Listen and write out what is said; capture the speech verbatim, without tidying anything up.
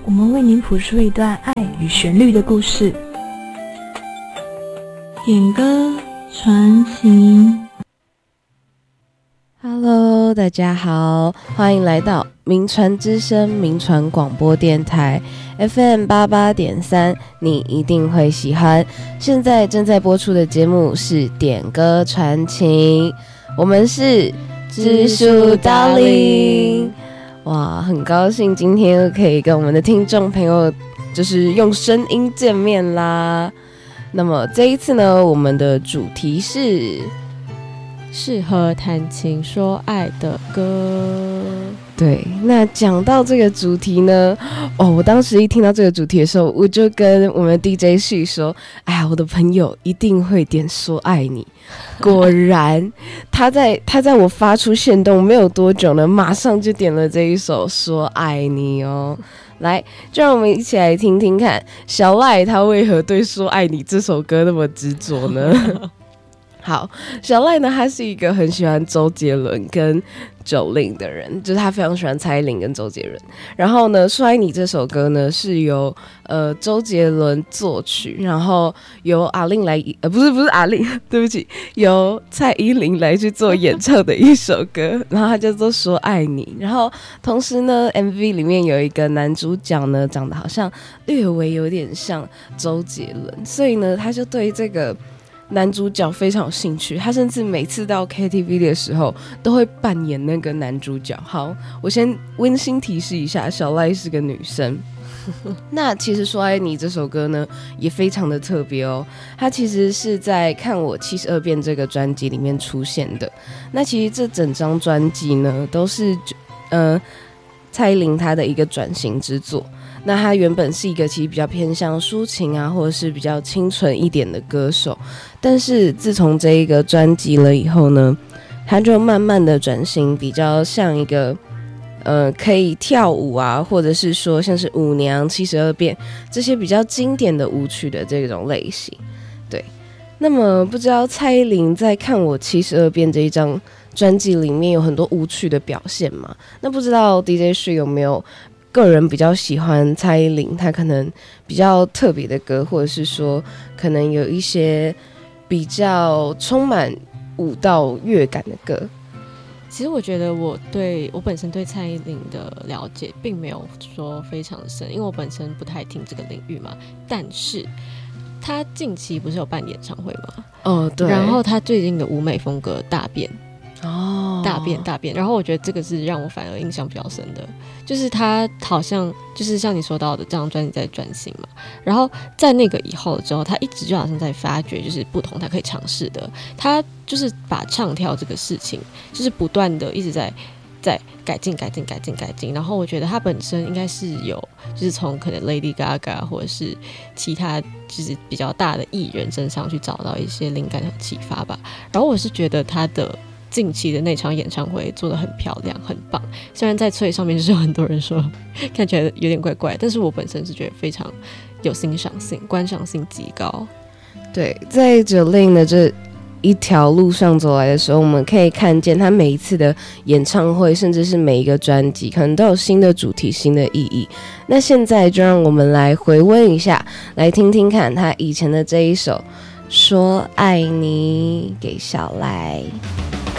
我们为您谱出一段爱与旋律的故事。点歌传情。 Hello， 大家好，欢迎来到名传之声名传广播电台 F M 八八点三，你一定会喜欢。现在正在播出的节目是点歌传情，我们是知书达理。哇，很高兴今天可以跟我们的听众朋友就是用声音见面啦。那么这一次呢，我们的主题是适合谈情说爱的歌。 对，那讲到这个主题呢，哦，我当时一听到这个主题的时候，我就跟我们 D J 旭说：“哎呀，我的朋友一定会点说爱你。”果然，他在他在我发出限动没有多久呢，马上就点了这一首《说爱你》哦。来，就让我们一起来听听看，小赖他为何对《说爱你》这首歌那么执着呢？好，小赖呢，他是一个很喜欢周杰伦跟九令的人，就是他非常喜欢蔡依林跟周杰伦。然后呢，《说爱你》这首歌呢是由呃周杰伦作曲，然后由阿令来呃不是不是阿令，对不起，由蔡依林来去做演唱的一首歌，然后它叫做《说爱你》。然后同时呢 ，M V 里面有一个男主角呢，长得好像略微有点像周杰伦，所以呢，他就对这个男主角非常有兴趣，他甚至每次到 K T V 的时候都会扮演那个男主角。好，我先温馨提示一下，小赖是个女生。那其实《说爱你》这首歌呢，也非常的特别哦。它其实是在《看我七十二变》这个专辑里面出现的。那其实这整张专辑呢，都是呃蔡依林她的一个转型之作。那他原本是一个其实比较偏向抒情啊，或者是比较清纯一点的歌手，但是自从这一个专辑了以后呢，他就慢慢的转型，比较像一个呃可以跳舞啊，或者是说像是舞娘、七十二变这些比较经典的舞曲的这种类型。对，那么不知道蔡依林在看我七十二变这一张专辑里面有很多舞曲的表现嘛？那不知道 D J 是有没有个人比较喜欢蔡依林，她可能比较特别的歌，或者是说可能有一些比较充满舞蹈乐感的歌。 其实我觉得我对我本身对蔡依林的了解并没有说非常的深，因为我本身不太听这个领域嘛。但是她近期不是有办演唱会吗？ 哦，对。 然后她最近的舞美风格大变。 哦， 大变大变，然后我觉得这个是让我反而印象比较深的，就是他好像就是像你说到的这张专辑在转型嘛，然后在那个以后之后，他一直就好像在发掘就是不同他可以尝试的，他就是把唱跳这个事情就是不断的一直在在改进改进改进改进，然后我觉得他本身应该是有就是从可能 Lady Gaga 或者是其他就是比较大的艺人身上去找到一些灵感和启发吧，然后我是觉得他的近期的那场演唱会做得很漂亮很棒，虽然在脆上面就是有很多人说看起来有点怪怪，但是我本身是觉得非常有欣赏性，观赏性极高。 对，在九令的这一条路上走来的时候，我们可以看见他每一次的演唱会，甚至是每一个专辑可能都有新的主题、新的意义。那现在就让我们来回温一下，来听听看他以前的这一首《说爱你》给小赖。